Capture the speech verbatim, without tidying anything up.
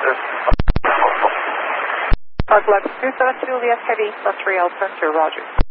Park Lux two seven Juliet Heavy, plus three L center, roger.